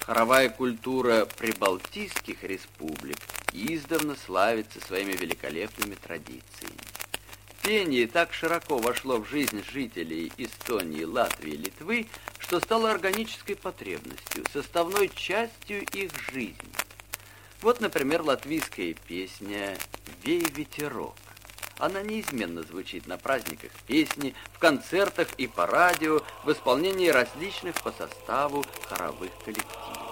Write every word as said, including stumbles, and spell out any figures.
Хоровая культура прибалтийских республик издавна славится своими великолепными традициями. Пение так широко вошло в жизнь жителей Эстонии, Латвии и Литвы, что стало органической потребностью, составной частью их жизни. Вот, например, латвийская песня «Вей, ветерок». Она неизменно звучит на праздниках песни, в концертах и по радио в исполнении различных по составу хоровых коллективов.